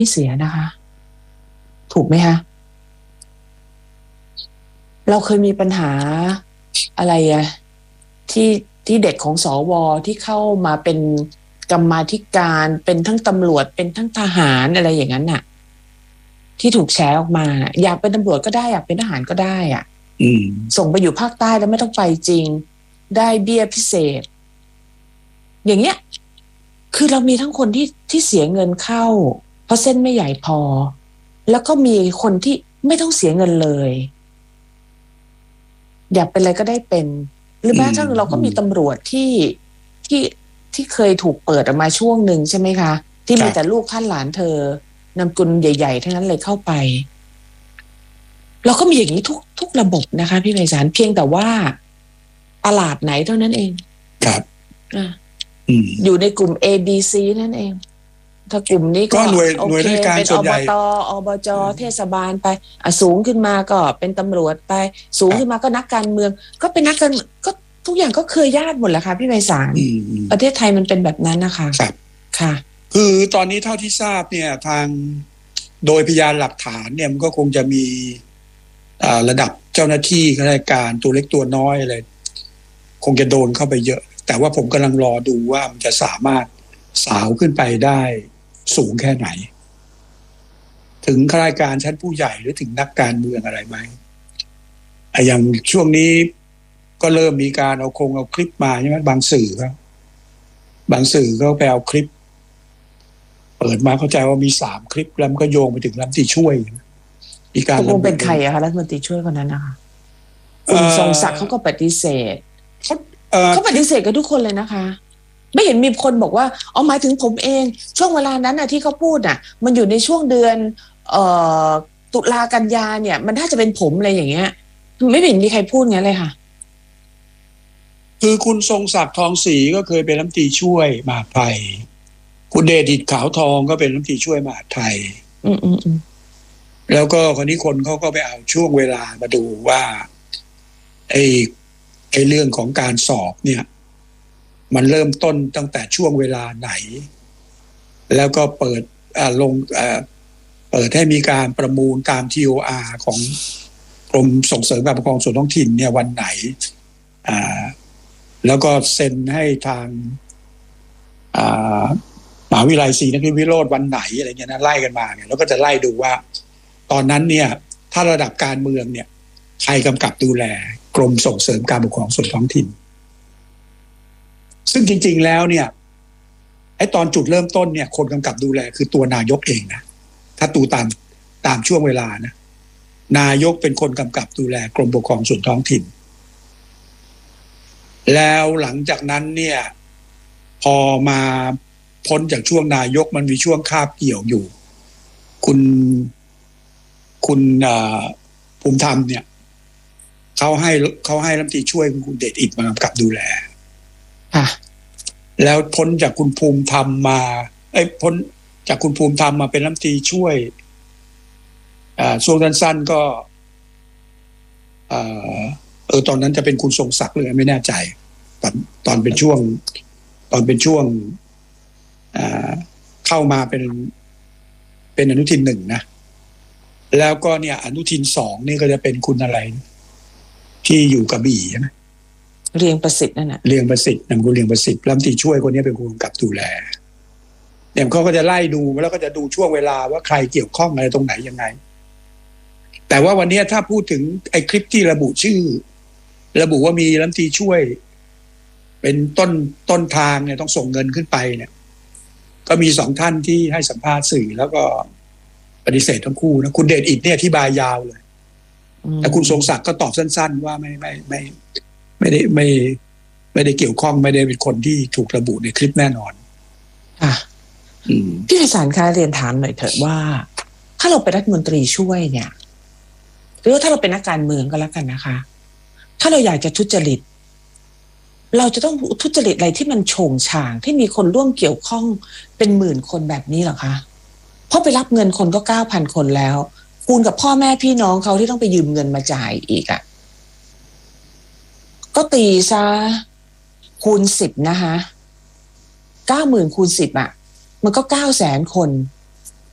ที่เสียนะคะ ถูกไหมคะเราเคยมีปัญหาอะไรอะที่เด็กของสวที่เข้ามาเป็นกรรมาธิการเป็นทั้งตำรวจเป็นทั้งทหารอะไรอย่างนั้นน่ะที่ถูกแชร์ออกมาอยากเป็นตำรวจก็ได้อยากเป็นทหารก็ได้อ่ะส่งไปอยู่ภาคใต้แล้วไม่ต้องไปจริงได้เบี้ยพิเศษอย่างเงี้ยคือเรามีทั้งคนที่เสียเงินเข้าเพราะเส้นไม่ใหญ่พอแล้วก็มีคนที่ไม่ต้องเสียเงินเลยอยากเป็นอะไรก็ได้เป็นหรือแม้กระทั่งเราก็มีตำรวจที่เคยถูกเปิดออกมาช่วงหนึ่งใช่ไหมคะที่มีแต่ลูกท่านหลานเธอนำกุลใหญ่ๆทั้งนั้นเลยเข้าไปเราก็มีอย่างนี้ทุกระบบนะคะพี่ไพศาลเพียงแต่ว่าตลาดไหนเท่านั้นเองครับอยู่ในกลุ่ม A B C นั่นเองถ้ากลุ่มนี้ก็หน่วยราชการส่วนใหญ่เป็นอบจเทศบาลไปสูงขึ้นมาก็เป็นตำรวจไปสูงขึ้นมาก็นักการเมืองก็เป็นนักการก็ทุกอย่างก็เคยญาติหมดแหละค่ะพี่ไพศาลประเทศไทยมันเป็นแบบนั้นนะคะครับค่ะคือตอนนี้เท่าที่ทราบเนี่ยทางโดยพยานหลักฐานเนี่ยมันก็คงจะมีระดับเจ้าหน้าที่ข้าราชการตัวเล็กตัวน้อยอะไรคงจะโดนเข้าไปเยอะแต่ว่าผมกำลังรอดูว่ามันจะสามารถสาวขึ้นไปได้สูงแค่ไหนถึงข้าราชการชั้นผู้ใหญ่หรือถึงนักการเมืองอะไรไหมอย่างช่วงนี้ก็เริ่มมีการเอาคลิปมาใช่ไหมบางสื่อก็ไปเอาคลิปเปิดมาเข้าใจว่ามี3 คลิปแล้วมันก็โยงไปถึงรัฐมนตรีช่วยมีการตกลงเป็นใครอะคะรัฐมนตรีช่วยคนนั้นนะคะคุณทรงศักดิ์เขาก็ปฏิเสธเขาปฏิเสธกันทุกคนเลยนะคะไม่เห็นมีคนบอกว่าหมายถึงผมเองช่วงเวลานั้นน่ะที่เขาพูดน่ะมันอยู่ในช่วงเดือนตุลากันยาเนี่ยมันน่าจะเป็นผมอะไรอย่างเงี้ยไม่เห็นมีใครพูดงั้นเลยค่ะคือคุณทรงศักดิ์ทองศรีก็เคยเป็นรัฐมนตรีช่วยมหาดไทยคุณเดชอิฐขาวทองก็เป็นรัฐมนตรีช่วยมหาดไทยแล้วก็คนนี้คนเขาก็ไปเอาช่วงเวลามาดูว่าไอ้เรื่องของการสอบเนี่ยมันเริ่มต้นตั้งแต่ช่วงเวลาไหนแล้วก็เปิดเปิดให้มีการประมูลตาม TOR ของกรมส่งเสริมการปกครองส่วนท้องถิ่นเนี่ยวันไหนแล้วก็เซ็นให้ทางมหาวิทยาลัยศรีนครินทรวิโรธวันไหนอะไรเงี้ยนะไล่กันมาเนี่ยแล้วก็จะไล่ดูว่าตอนนั้นเนี่ยถ้าระดับการเมืองเนี่ยใครกำกับดูแลกรมส่งเสริมการปกครองส่วนท้องถิ่นซึ่งจริงๆแล้วเนี่ยไอ้ตอนจุดเริ่มต้นเนี่ยคนกำกับดูแลคือตัวนายกเองนะถ้าดูตามช่วงเวลานะนายกเป็นคนกำกับดูแลกรมปกครองส่วนท้องถิ่นแล้วหลังจากนั้นเนี่ยพอมาพ้นจากช่วงนายกมันมีช่วงคาบเกี่ยวอยู่คุณภูมิธรรมเนี่ยเขาให้รัฐมนตรีช่วยคุณเดชอิฐมากำกับดูแลแล้วพ้นจากคุณภูมิธรรมมาพ้นจากคุณภูมิธรรมมาเป็นรัฐมนตรีช่วยช่วงสั้นๆก็ตอนนั้นจะเป็นคุณทรงศักดิ์เลยไม่แน่ใจตอนเป็นช่วงเข้ามาเป็นอนุทิน 1นะแล้วก็เนี่ยอนุทิน 2นี่ก็จะเป็นคุณอะไรที่อยู่กระบี่ใช่ไหมเรียงประสิทธิ์นั่นน่ะเรียงประสิทธิ์นำคุณเรียงประสิทธิ์รัฐมนตรีช่วยคนนี้เป็นคนกำกับดูแลเนี่ยเขาก็จะไล่ดูแล้วก็จะดูช่วงเวลาว่าใครเกี่ยวข้องอะไรตรงไหนยังไงแต่ว่าวันนี้ถ้าพูดถึงไอ้คลิปที่ระบุชื่อระบุว่ามีรัฐมนตรีช่วยเป็นต้นทางเนี่ยต้องส่งเงินขึ้นไปเนี่ยก็มี2 ท่านที่ให้สัมภาษณ์สื่อแล้วก็ปฏิเสธทั้งคู่นะคุณเดชอิฐเนี่ยอธิบายยาวเลยแต่คุณทรงศักดิ์ก็ตอบสั้นๆว่าไม่ได้เกี่ยวข้องไม่ได้เป็นคนที่ถูกระบุในคลิปแน่นอนพี่ไพศาลคะเรียนถามหน่อยเถอะว่าถ้าเราเป็นรัฐมนตรีช่วยเนี่ยหรือว่าถ้าเราเป็นนักการเมืองก็แล้วกันนะคะถ้าเราอยากจะทุจริตเราจะต้องทุจริตอะไรที่มันโฉงฉางที่มีคนร่วมเกี่ยวข้องเป็น10,000 คนแบบนี้เหรอคะเพราะไปรับเงินคนก็ 9,000 คนแล้วคูณกับพ่อแม่พี่น้องเขาที่ต้องไปยืมเงินมาจ่ายอีกก็ตีซะคูณ10นะคะ 90,000 คูณ 10มันก็900,000 คน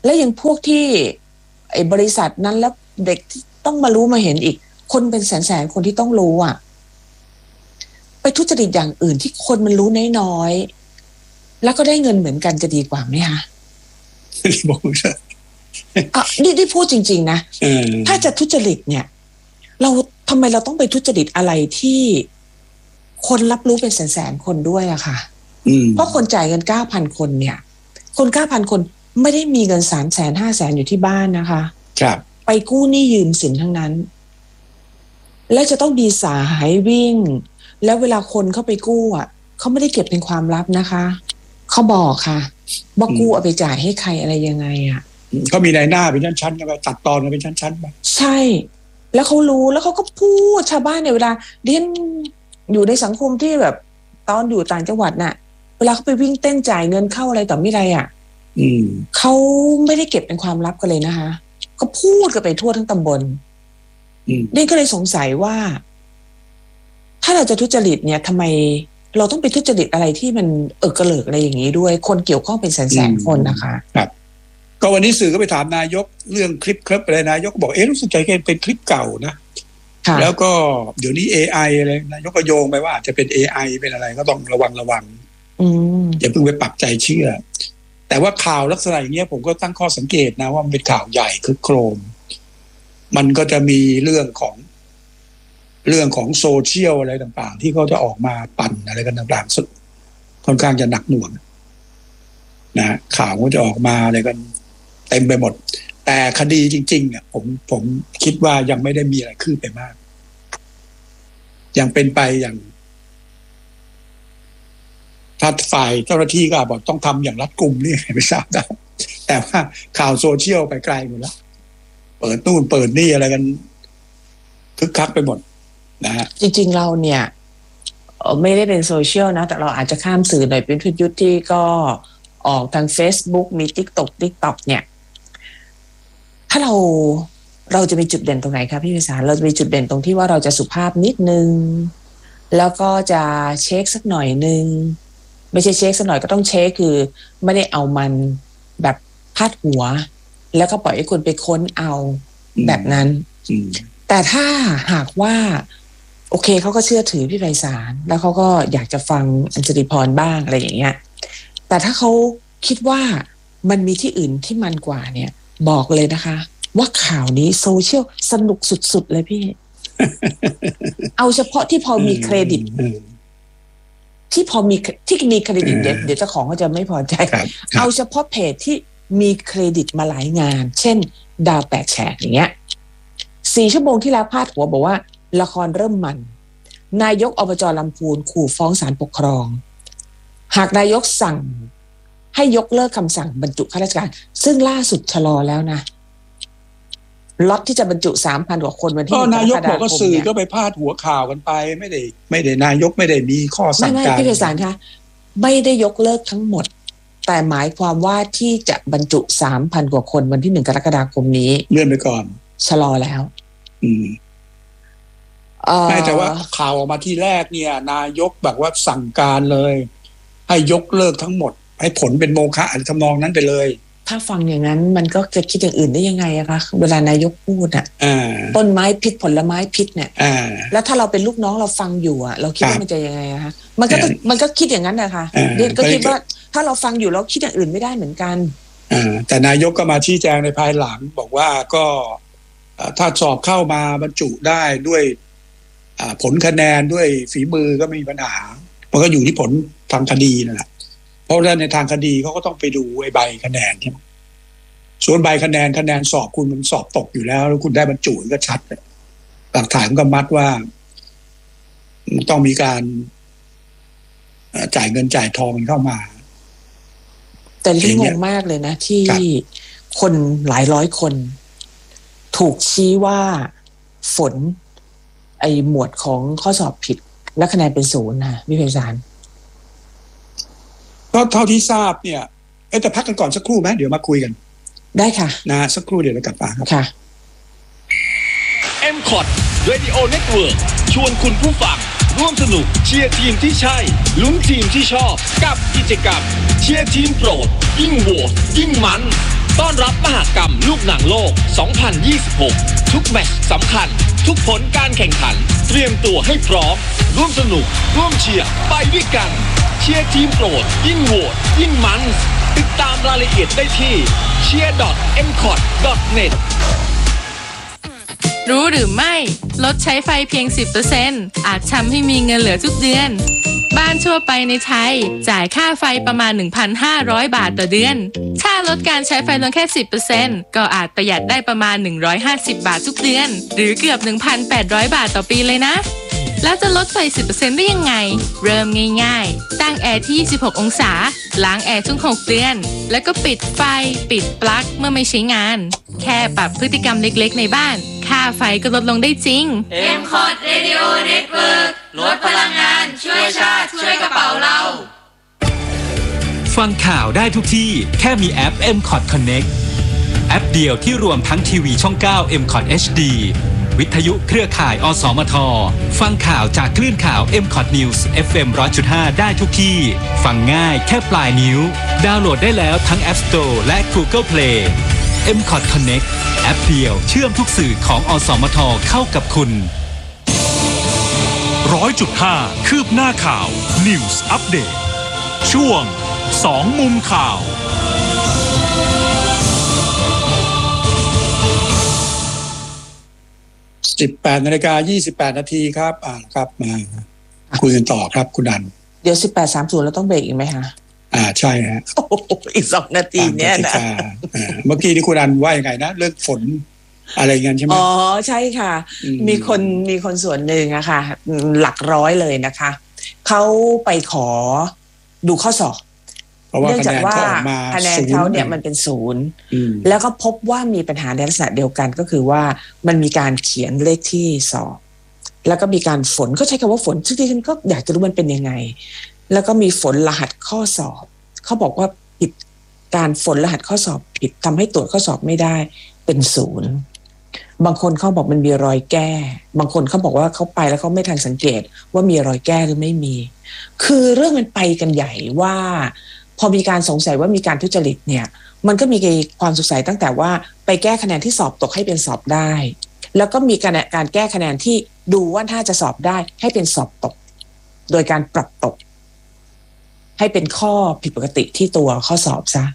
แล้วยังพวกที่ไอ้บริษัทนั้นแล้วเด็กที่ต้องมารู้มาเห็นอีกคนเป็นแสนคนที่ต้องรู้อ่ะไปทุจริตอย่างอื่นที่คนมันรู้น้อยๆแล้วก็ได้เงินเหมือนกันจะดีกว่าไหมคะบอกนี่พูดจริงๆนะถ้าจะทุจริตเนี่ยเราทำไมเราต้องไปทุจริตอะไรที่คนรับรู้เป็นแสนคนด้วยอะค่ะเพราะคนจ่ายเงิน 9,000 คนเนี่ยคน 9,000 คนไม่ได้มีเงิน300,000 500,000อยู่ที่บ้านนะคะครับไปกู้หนี้ยืมสินทั้งนั้นและจะต้องมีสายวิ่งแล้วเวลาคนเข้าไปกู้อ่ะเขาไม่ได้เก็บเป็นความลับนะคะเขาบอกค่ะว่ากู้เอาไปจ่ายให้ใครอะไรยังไงอ่ะเขามีนายหน้าเป็นชั้นๆกันไปตัดตอนกันเป็นชั้นๆไปใช่แล้วเขารู้แล้วเขาก็พูดชาวบ้านในเวลาเรียนอยู่ในสังคมที่แบบตอนอยู่ต่างจังหวัดน่ะเวลาเขาไปวิ่งเต้นจ่ายเงินเข้าอะไรต่อไม่ไรอ่ะเขาไม่ได้เก็บเป็นความลับกันเลยนะคะก็พูดกันไปทั่วทั้งตำบลนี่ก็เลยสงสัยว่าถ้าเราจะทุจริตเนี่ยทำไมเราต้องไปทุจริตอะไรที่มันกระเลิกอะไรอย่างนี้ด้วยคนเกี่ยวข้องเป็นแสนคนนะคะครับก็วันนี้สื่อก็ไปถามนายกเรื่องคลิปอะไรนายกบอกรู้สึกใจเป็นคลิปเก่านะแล้วก็เดี๋ยวนี้ AI อะไรนายกก็โยงไปว่าอาจจะเป็น AI เป็นอะไรก็ต้องระวังอย่าเพิ่งไปปักใจเชื่อแต่ว่าข่าวลักษณะอย่างเงี้ยผมก็ตั้งข้อสังเกตนะว่ามันเป็นข่าวใหญ่คือโครมมันก็จะมีเรื่องของโซเชียลอะไรต่างๆที่เขาจะออกมาปั่นอะไรกันต่างๆสุดค่อนข้างจะหนักหน่วงนะข่าวก็จะออกมาอะไรกันเต็มไปหมดแต่คดีจริงๆเนี่ยผมคิดว่ายังไม่ได้มีอะไรคืบไปมากยังเป็นไปอย่างถ้าฝ่ายเจ้าหน้าที่ก็บอกต้องทำอย่างรัดกุมนี่ไม่ทราบได้แต่ว่าข่าวโซเชียลไปไกลหมดแล้วเปิดนู่นเปิดนี่อะไรกันคึกคักไปหมดนะฮะจริงๆเราเนี่ยไม่ได้เป็นโซเชียลนะแต่เราอาจจะข้ามสื่อหน่อยเป็นพิยุทธ์ที่ก็ออกทาง Facebook มี TikTok เนี่ยถ้าเราจะมีจุดเด่นตรงไหนคะพี่วิสารเราจะมีจุดเด่นตรงที่ว่าเราจะสุภาพนิดนึงแล้วก็จะเช็คสักหน่อยนึงไม่ใช่เช็คสักหน่อยก็ต้องเช็คคือไม่ได้เอามันแบบพาดหัวแล้วก็ปล่อยให้คนไปค้นเอาแบบนั้นแต่ถ้าหากว่าโอเคเขาก็เชื่อถือพี่ไพศาลแล้วเขาก็อยากจะฟังอัญชลีพรบ้างอะไรอย่างเงี้ยแต่ถ้าเขาคิดว่ามันมีที่อื่นที่มันกว่าเนี่ยบอกเลยนะคะว่าข่าวนี้โซเชียลสนุกสุดๆเลยพี่ เอาเฉพาะที่พอมีเครดิตที่พอมีที่มีเครดิตเดี๋ยวเจ้าของเขาจะไม่พอใจเอาเฉพาะเพจที่มีเครดิตมาหลายงานเช่นดาว8 แฉกอย่างเงี้ย4 ชั่วโมงที่แล้วพาดหัวบอกว่าละครเริ่มมันนายกอบจ.ลำพูนขู่ฟ้องศาลปกครองหากนายกสั่งให้ยกเลิกคำสั่งบรรจุข้าราชการซึ่งล่าสุดชะลอแล้วนะล็อตที่จะบรรจุ 3,000 กว่าคนวันที่ 1 กรกฎาคมนายกบอกว่าสื่อก็ไปพาดหัวข่าวกันไปไม่ได้นายกไม่ได้มีข้อสั่งการไม่พี่ไพศาลคะไม่ได้ยกเลิกทั้งหมดแต่หมายความว่าที่จะบรรจุ 3,000 กว่าคนวันที่1 กรกฎาคมนี้เลื่อนไปก่อนชะลอแล้วไม่แต่ว่าข่าวออกมาที่แรกเนี่ยนายกแบบว่าสั่งการเลยให้ยกเลิกทั้งหมดให้ผลเป็นโมฆะอะไรทำนองนั้นไปเลยถ้าฟังอย่างนั้นมันก็จะคิดอย่างอื่นได้ยังไงอะคะเวลานายกพูดอะต้นไม้พิษผลไม้พิษเนี่ยแล้วถ้าเราเป็นลูกน้องเราฟังอยู่อะเราคิดว่ามันจะยังไงอะคะมันก็คิดอย่างนั้นนะคะเด็กก็คิดว่าถ้าเราฟังอยู่เราคิดอย่างอื่นไม่ได้เหมือนกันแต่นายกก็มาชี้แจงในภายหลังบอกว่าก็ถ้าสอบเข้ามาบรรจุได้ด้วยผลคะแนนด้วยฝีมือก็ไม่มีปัญหามันก็อยู่ที่ผลทางคดีนั่นแหละเพราะว่าในทางคดีเขาก็ต้องไปดูไอ้ใบคะแนนใช่ไหมส่วนใบคะแนนสอบคุณมันสอบตกอยู่แล้วแล้วคุณได้บรรจุก็ชัดเลยหลักฐานก็มัดว่าต้องมีการจ่ายเงินจ่ายทองเข้ามาแต่ที่งงมากเลยนะที่คนหลายร้อยคนถูกชี้ว่าฝนไอ้หมวดของข้อสอบผิดและคะแนนเป็น0นะพี่ไพศาลก็เท่าที่ทราบเนี่ยแต่พักกันก่อนสักครู่ไหมเดี๋ยวมาคุยกันได้ค่ะนะสักครู่เดี๋ยวเรากลับมาครับค่ะ M-Cot Radio Network ชวนคุณผู้ฟังร่วมสนุกเชียร์ทีมที่ใช่ลุ้นทีมที่ชอบกับกิจกรรมเชียร์ทีมโปรดยิ่งโหวตยิ่งมันต้อนรับมหกรรมลูกหนังโลก 2026 ทุกแมตช์สำคัญทุกผลการแข่งขันเตรียมตัวให้พร้อมร่วมสนุกร่วมเชียร์ไปด้วยกันเชียร์ทีมโปรดยิ่งโหวตยิ่งมันติดตามรายละเอียดได้ที่ cheer.mcot.net รู้หรือไม่ลดใช้ไฟเพียง 10% อาจทำให้มีเงินเหลือทุกเดือนบ้านทั่วไปในไทยจ่ายค่าไฟประมาณ 1,500 บาทต่อเดือนถ้าลดการใช้ไฟลงแค่ 10% ก็อาจประหยัดได้ประมาณ150 บาททุกเดือนหรือเกือบ 1,800 บาทต่อปีเลยนะแล้วจะลดไฟ 10% ได้ยังไงเริ่มง่ายๆตั้งแอร์ที่26องศาล้างแอร์ทุก6เดือนแล้วก็ปิดไฟปิดปลั๊กเมื่อไม่ใช้งานแค่ปรับพฤติกรรมเล็กๆในบ้านค่าไฟก็ลดลงได้จริง MCOT Radio Network ลดพลังงานช่วยชาติช่วยกระเป๋าเราฟังข่าวได้ทุกที่แค่มีแอป MCOT Connect แอปเดียวที่รวมทั้งทีวีช่อง 9 MCOT HD วิทยุเครือข่ายอสมทฟังข่าวจากคลื่นข่าว MCOT News FM 100.5 ได้ทุกที่ฟังง่ายแค่ปลายนิ้วดาวน์โหลดได้แล้วทั้ง App Store และ Google Play MCOT Connect แอปเดียวเชื่อมทุกสื่อของอสมทเข้ากับคุณ 100.5 คืบหน้าข่าว News Update ช่วง2มุมข่าว 18:28 นาทีครับครับมาคุยกันต่อครับคุณดันเดี๋ยว 18:30 เราต้องเบรกอีกไหมคะใช่ฮะอีก2 นาทีเนี่ยนะเมื่อกี้นี่คุณดันว่ายังไงนะเรื่องฝนอะไรเงี้ยใช่ไหมอ๋อใช่ค่ะมีคนส่วนหนึ่งอะค่ะหลักร้อยเลยนะคะเขาไปขอดูข้อสอบเนื่องจากว่าคะแนนเขาเนี่ยมันเป็น0แล้วก็พบว่ามีปัญหาในลักษณะเดียวกันก็คือว่ามันมีการเขียนเลขที่สอบแล้วก็มีการฝนเขาใช้คำว่าฝนซึ่งที่ฉันก็อยากจะรู้มันเป็นยังไงแล้วก็มีฝนรหัสข้อสอบเขาบอกว่าผิดการฝนรหัสข้อสอบผิดทำให้ตรวจข้อสอบไม่ได้เป็น0บางคนเขาบอกมันมีรอยแก้บางคนเขาบอกว่าเขาไปแล้วเขาไม่ทันสังเกตว่ามีรอยแก้หรือไม่มีคือเรื่องมันไปกันใหญ่ว่าพอมีการสงสัยว่ามีการทุจริตเนี่ยมันก็มีความสงสัยตั้งแต่ว่าไปแก้คะแนนที่สอบตกให้เป็นสอบได้แล้วก็มีการแก้คะแนนที่ดูว่าถ้าจะสอบได้ให้เป็นสอบตกโดยการปรับตกให้เป็นข้อผิดปกติที่ตัวข้อสอบซะ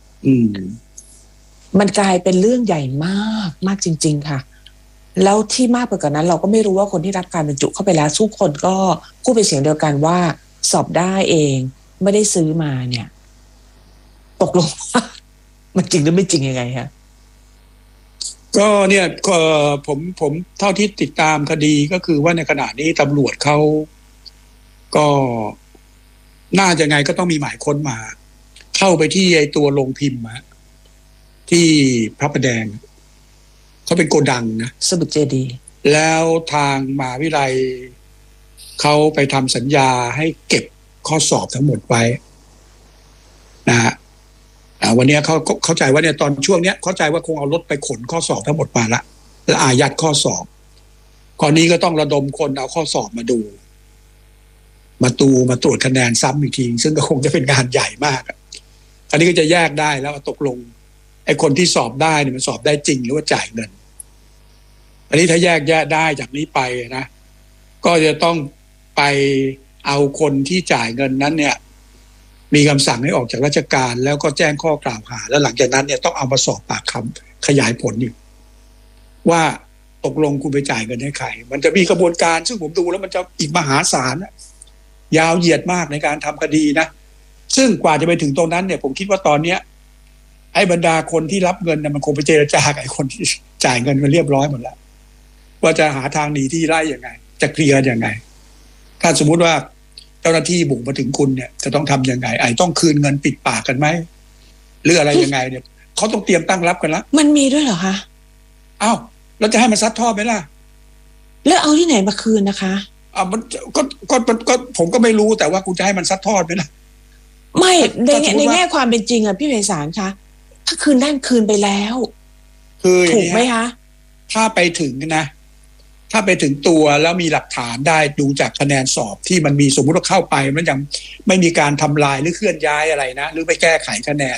มันกลายเป็นเรื่องใหญ่มากจริงๆค่ะแล้วที่มากไปกว่านั้นเราก็ไม่รู้ว่าคนที่รับการบรรจุเข้าไปแล้วทุกคนก็พูดเป็นเสียงเดียวกันว่าสอบได้เองไม่ได้ซื้อมาเนี่ยตกลงว่ามันจริงหรือไม่จริงยังไงฮะก็เนี่ยผมเท่าที่ติดตามคดีก็คือว่าในขณะนี้ตำรวจเขาก็น่าจะไงก็ต้องมีหมายค้นมาเข้าไปที่ไอ้ตัวโรงพิมพ์ที่พระประแดงเขาเป็นโกดังนะสมุทรเจดีย์แล้วทางมหาวิทยาลัยเขาไปทำสัญญาให้เก็บข้อสอบทั้งหมดไว้นะฮะวันนี้เขาเข้าใจว่าเนี่ยตอนช่วงเนี้ยเข้าใจว่าคงเอารถไปขนข้อสอบทั้งหมดมาละแล้วอายัดข้อสอบก่อนนี้ก็ต้องระดมคนเอาข้อสอบมาดูมาตรวจคะแนนซ้ำอีกทีซึ่งก็คงจะเป็นงานใหญ่มากอันนี้ก็จะแยกได้แล้วตกลงไอ้คนที่สอบได้เนี่ยมันสอบได้จริงหรือว่าจ่ายเงินอันนี้ถ้าแยกได้จากนี้ไปนะก็จะต้องไปเอาคนที่จ่ายเงินนั้นเนี่ยมีคำสั่งให้ออกจากราชการแล้วก็แจ้งข้อกล่าวหาแล้วหลังจากนั้นเนี่ยต้องเอามาสอบปากคำขยายผลอีกว่าตกลงคุณไปจ่ายเงินให้ใครมันจะมีกระบวนการซึ่งผมดูแล้วมันจะอีกมหาศาลยาวเหยียดมากในการทำคดีนะซึ่งกว่าจะไปถึงตรงนั้นเนี่ยผมคิดว่าตอนเนี้ยไอ้บรรดาคนที่รับเงินเนี่ยมันคงไปเจรจากับไอ้คนที่จ่ายเงินมันเรียบร้อยหมดแล้วว่าจะหาทางหนีที่ไล่ยังไงจะเคลียร์ยังไงถ้าสมมุติว่าเจ้าหน้าที่บุกมาถึงคุณเนี่ยจะต้องทำยังไงต้องคืนเงินปิดปากกันไหมหรืออะไรยังไงเนี่ยเขาต้องเตรียมตั้งรับกันแล้วมันมีด้วยเหรอคะอ้าวแล้วจะให้มันซัดทอดไหมล่ะแล้วเอาที่ไหนมาคืนนะคะมันก็ผมก็ไม่รู้แต่ว่าคุณจะให้มันซัดทอดไหมล่ะไม่ในแง่ความเป็นจริงพี่ไพศาลคะถ้าคืนได้คืนไปแล้วถูกไหมคะถ้าไปถึงนะถ้าไปถึงตัวแล้วมีหลักฐานได้ดูจากคะแนนสอบที่มันมีสมมุติว่าเข้าไปมันยังไม่มีการทำลายหรือเคลื่อนย้ายอะไรนะหรือไปแก้ไขคะแนนนะ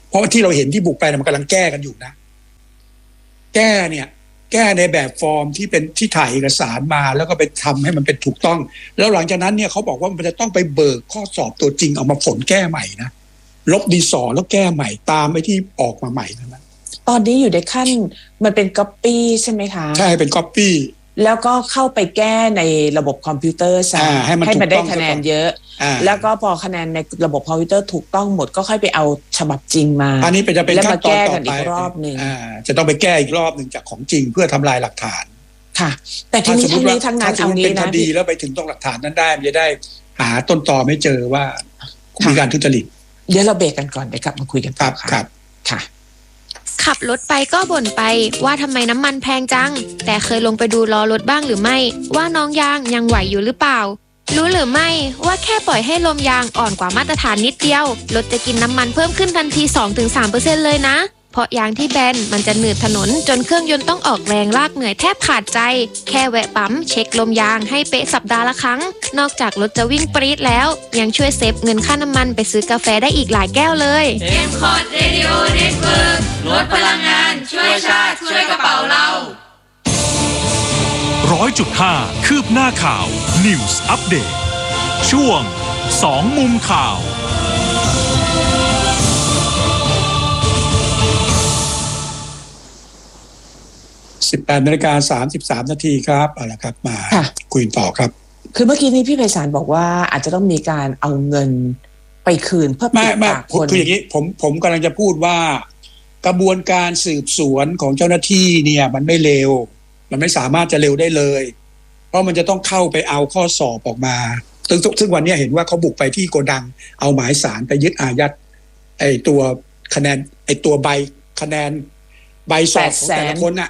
เพราะว่าที่เราเห็นที่บุกไปมันกำลังแก้กันอยู่นะแก้ในแบบฟอร์มที่เป็นที่ถ่ายเอกสารมาแล้วก็ไปทำให้มันเป็นถูกต้องแล้วหลังจากนั้นเนี่ยเขาบอกว่ามันจะต้องไปเบิกข้อสอบตัวจริงเอามาฝนแก้ใหม่นะลบดินสอแล้วแก้ใหม่ตามไปที่ออกมาใหม่นะตอนนี้อยู่ในขั้นมันเป็นก๊อปปี้ใช่ไหมคะใช่เป็นก๊อปปี้แล้วก็เข้าไปแก้ในระบบคอมพิวเตอร์ซะให้มันได้คะแนนเยอะแล้วก็พอคะแนนในระบบคอมพิวเตอร์ถูกต้องหมดก็ค่อยไปเอาฉบับจริงมาอันนี้จะเป็นขั้นตอนต่อไปอีกรอบนึงจะต้องไปแก้อีกรอบนึงจากของจริงเพื่อทำลายหลักฐานค่ะแต่ทีนี้ทั้งนั้นเอางี้นะดีแล้วไปถึงตรงหลักฐานนั้นได้มันจะได้หาต้นตอไม่เจอว่ามีการทุจริตเดี๋ยวเราเบรกกันก่อนเดี๋ยวกลับมาคุยกันต่อครับค่ะขับรถไปก็บ่นไปว่าทำไมน้ำมันแพงจังแต่เคยลงไปดูล้อรถบ้างหรือไม่ว่าน้องยางยังไหวอยู่หรือเปล่ารู้หรือไม่ว่าแค่ปล่อยให้ลมยางอ่อนกว่ามาตรฐานนิดเดียวรถจะกินน้ำมันเพิ่มขึ้นทันที 2-3% เลยนะเพราะยางที่แบนมันจะหนืดถนนจนเครื่องยนต์ต้องออกแรงลากเหนื่อยแทบขาดใจแค่แวะปั๊มเช็คลมยางให้เป๊ะสัปดาห์ละครั้งนอกจากรถจะวิ่งปรี๊ดแล้วยังช่วยเซฟเงินค่าน้ำมันไปซื้อกาแฟได้อีกหลายแก้วเลย M-Cod Radio Network ลดพลังงานช่วยชาติช่วยกระเป๋าเรา 100.5 คืบหน้าข่าว News Update ช่วง2มุมข่าว 18:33 นาทีครับเอาละครับมาคุยต่อครับคือเมื่อกี้นี้พี่ไพศาลบอกว่าอาจจะต้องมีการเอาเงินไปคืนเพื่อปิดปากคนคืออย่างนี้ผมกำลังจะพูดว่ากระบวนการสืบสวนของเจ้าหน้าที่เนี่ยมันไม่เร็วมันไม่สามารถจะเร็วได้เลยเพราะมันจะต้องเข้าไปเอาข้อสอบออกมาซึ่งวันนี้เห็นว่าเขาบุกไปที่โกดังเอาหมายสารไปยึดอายัดไอ้ตัวคะแนนไอ้ตัวใบคะแนนใบสอบของแต่ละคนน่ะ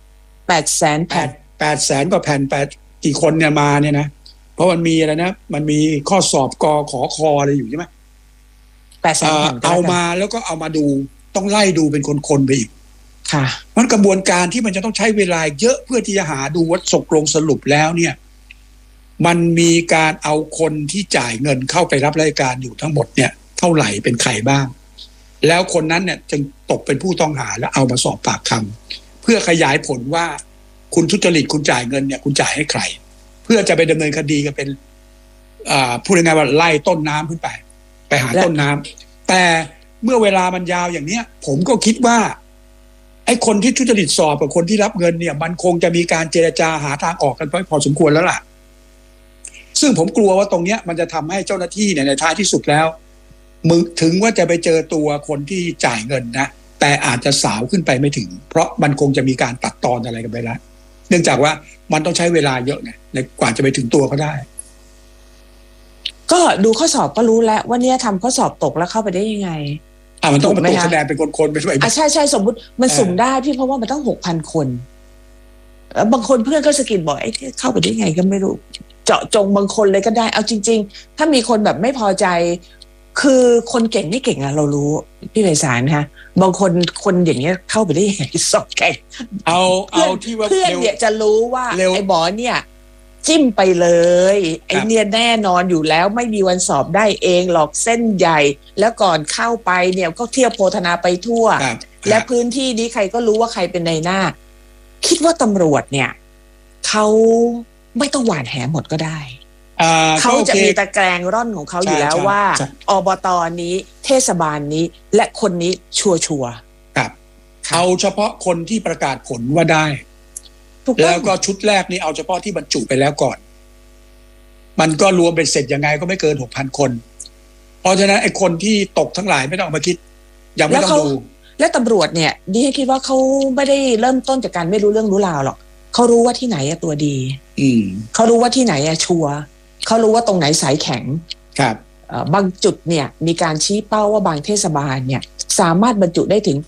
800,000 แผ่น 800,000 กว่าแผ่น8กี่คนเนี่ยมาเนี่ยนะเพราะมันมีอะไรนะมันมีข้อสอบกขอคอะไรอยู่ใช่ไหม 800,000 แผ่นเอามาแล้วก็เอามาดูต้องไล่ดูเป็นคนๆไปอีกค่ะมันกระบวนการที่มันจะต้องใช้เวลาเยอะเพื่อที่จะหาดูว่าตกลงสรุปแล้วเนี่ยมันมีการเอาคนที่จ่ายเงินเข้าไปรับรายการอยู่ทั้งหมดเนี่ยเท่าไหร่เป็นใครบ้างแล้วคนนั้นเนี่ยจึงตกเป็นผู้ต้องหาแล้วเอามาสอบปากคำเพื่อขยายผลว่าคุณทุจริตคุณจ่ายเงินเนี่ยคุณจ่ายให้ใครเพื่อจะไปดำเนินคดีกันเป็นพูดง่ายๆว่าไล่ต้นน้ำขึ้นไปหาต้นน้ำแต่เมื่อเวลามันยาวอย่างเนี้ยผมก็คิดว่าไอ้คนที่ทุจริตสอบกับคนที่รับเงินเนี่ยมันคงจะมีการเจรจาหาทางออกกันพอสมควรแล้วล่ะซึ่งผมกลัวว่าตรงเนี้ยมันจะทำให้เจ้าหน้าที่เนี่ยในท้ายที่สุดแล้วถึงว่าจะไปเจอตัวคนที่จ่ายเงินนะแต่อาจจะสาวขึ้นไปไม่ถึงเพราะมันคงจะมีการตัดตอนอะไรกันไปแล้วเนื่องจากว่ามันต้องใช้เวลาเยอะไงในกว่าจะไปถึงตัวเขาได้ก็ดูข้อสอบก็รู้แล้วว่าเนี่ยทำข้อสอบตกแล้วเข้าไปได้ยังไงมันต้องมาตรวจคะแนนเป็นคนๆไปด้วยใช่สมมติมันสุ่มได้พี่เพราะว่ามันต้อง 6,000 คนบางคนเพื่อนก็สะกิดบอกไอ้เข้าไปได้ยังไงก็ไม่รู้เจาะจงบางคนเลยก็ได้เอาจริงๆถ้ามีคนแบบไม่พอใจคือคนเก่งไม่เก่งอะเรารู้พี่ไพศาลค่ะบางคนอย่างเงี้ยเข้าไปได้ยังไงสอบแข่งเอาที่ว่าเพื่อนเนี่ยจะรู้ว่าไอ้บอเนี่ยจิ้มไปเลยไอ้เนี่ยแน่นอนอยู่แล้วไม่มีวันสอบได้เองหรอกเส้นใหญ่แล้วก่อนเข้าไปเนี่ยก็เที่ยวโพธนาไปทั่วและพื้นที่นี้ใครก็รู้ว่าใครเป็นในหน้าคิดว่าตำรวจเนี่ยเขาไม่ต้องหว่านแหหมดก็ได้เขาจะมีตะแกรงร่อนของเขาอยู่แล้วว่าอบต.นี้เทศบาลนี้และคนนี้ชัวร์ครับเอาเฉพาะคนที่ประกาศผลว่าได้แล้วก็ชุดแรกนี้เอาเฉพาะที่บรรจุไปแล้วก่อนมันก็รวมเป็นเสร็จยังไงก็ไม่เกิน 6,000 คนเพราะฉะนั้นไอ้คนที่ตกทั้งหลายไม่ต้องมาคิดยังไม่ต้องดูและตำรวจเนี่ยดิฉันคิดว่าเขาไม่ได้เริ่มต้นจากการไม่รู้เรื่องรู้ราวหรอกเขารู้ว่าที่ไหนอะตัวดีเขารู้ว่าที่ไหนอะชัวร์เขารู้ว่าตรงไหนสายแข็งครับบางจุดเนี่ยมีการชี้เป้าว่าบางเทศบาลเนี่ยสามารถบรรจุได้ถึง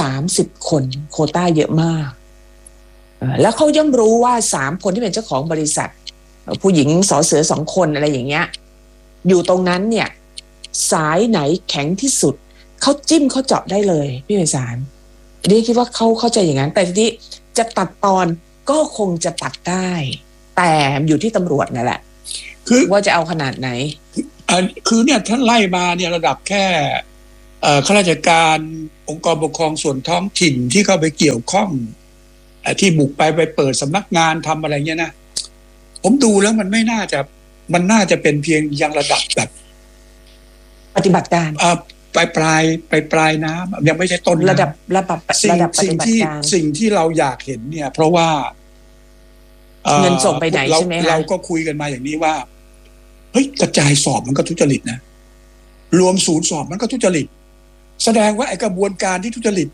30 คนโควต้าเยอะมากแล้วเขาย่อมรู้ว่า3 คนที่เป็นเจ้าของบริษัทผู้หญิงสอเสือ2 คนอะไรอย่างเงี้ยอยู่ตรงนั้นเนี่ยสายไหนแข็งที่สุดเขาจิ้มเขาเจาะได้เลยพี่ไพศาลดิคิดว่าเขาเข้าใจอย่างนั้นแต่ทีนี้จะตัดตอนก็คงจะตัดได้แต่อยู่ที่ตำรวจนั่นแหละคือว่าจะเอาขนาดไหนคือเนี่ยท่านไล่มาเนี่ยระดับแค่ข้าราชการองค์กรปกครองส่วนท้องถิ่นที่เข้าไปเกี่ยวข้องที่บุกไปเปิดสำนักงานทำอะไรเงี้ยนะผมดูแล้วมันน่าจะเป็นเพียงยังระดับแบบปฏิบัติการปลายน้ำยังไม่ใช่ต้นระดับปฏิบัติการสิ่งที่เราอยากเห็นเนี่ยเพราะว่าเงินส่งไปไหนใช่ไหมคะเราก็คุยกันมาอย่างนี้ว่าเฮ้ยกระจายสอบมันก็ทุจริตนะรวมศูนย์สอบมันก็ทุจริตแสดงว่าไอ้กระบวนการที่ทุจริต